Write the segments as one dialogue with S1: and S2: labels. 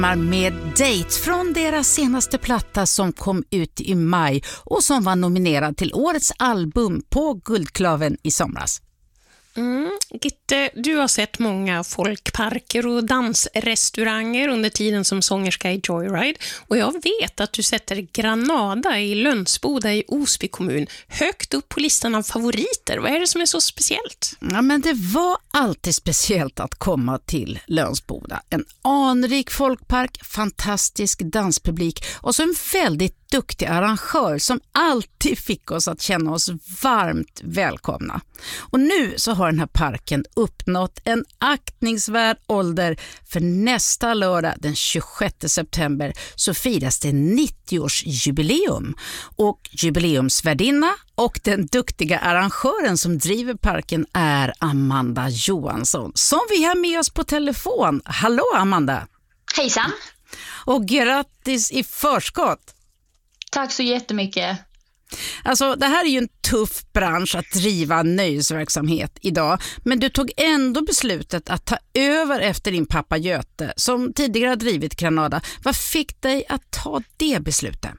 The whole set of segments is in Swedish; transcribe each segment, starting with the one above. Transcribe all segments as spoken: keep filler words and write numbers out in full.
S1: Med Date från deras senaste platta som kom ut i maj och som var nominerad till årets album på Guldklaven i somras.
S2: Mm, Gitte, du har sett många folkparker och dansrestauranger under tiden som sångerska i Joyride, och jag vet att du sätter Granada i Lönsboda i Osby kommun högt upp på listan av favoriter. Vad är det som är så speciellt?
S1: Ja, men det var alltid speciellt att komma till Lönsboda. En anrik folkpark, fantastisk danspublik och så en väldigt duktig arrangör som alltid fick oss att känna oss varmt välkomna. Och nu så har den här parken uppnått en aktningsvärd ålder, för nästa lördag den tjugosjätte september så firas det nittio-årsjubileum. Och jubileumsvärdinna och den duktiga arrangören som driver parken är Amanda Johansson, som vi har med oss på telefon. Hallå Amanda!
S3: Hejsan!
S1: Och grattis i förskott!
S3: Tack så jättemycket.
S1: Alltså, det här är ju en tuff bransch att driva nöjesverksamhet idag, men du tog ändå beslutet att ta över efter din pappa Göte som tidigare har drivit Granada. Vad fick dig att ta det beslutet?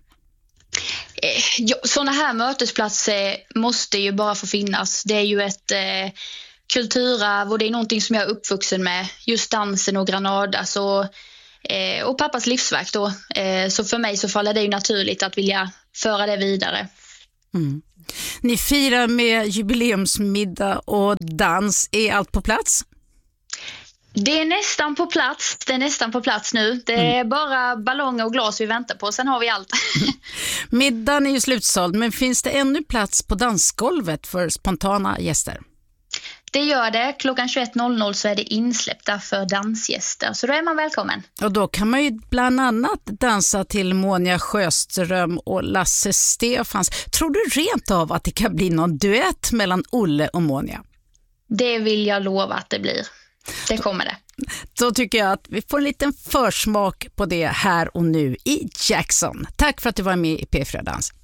S3: Eh, ja, sådana här mötesplatser måste ju bara få finnas. Det är ju ett eh, kulturarv och det är någonting som jag är uppvuxen med, just dansen och Granada. Så Eh, och pappas livsverk då. Eh, så för mig så faller det ju naturligt att vilja föra det vidare.
S1: Mm. Ni firar med jubileumsmiddag och dans. Är allt på plats?
S3: Det är nästan på plats. Det är nästan på plats nu. Det är mm. bara ballonger och glas vi väntar på. Sen har vi allt.
S1: Middagen är ju slutsåld, men finns det ännu plats på dansgolvet för spontana gäster?
S3: Det gör det. Klockan tjugoett noll noll så är det insläppta för dansgäster. Så då är man välkommen.
S1: Och då kan man ju bland annat dansa till Monia Sjöström och Lasse Stefans. Tror du rent av att det kan bli någon duett mellan Olle och Monia?
S3: Det vill jag lova att det blir. Det kommer det.
S1: Då tycker jag att vi får en liten försmak på det här och nu i Jackson. Tack för att du var med i P fyra Dans.